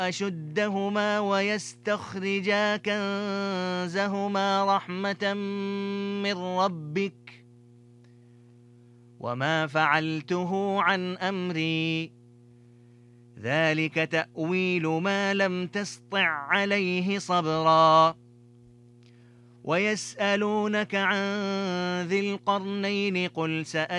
أشدهما ويستخرجا كنزهما رحمة من ربك وما فعلته عن أمري ذلك تأويل ما لم تسطع عليه صبرا ويسألونك عن ذي القرنين قل سأتلو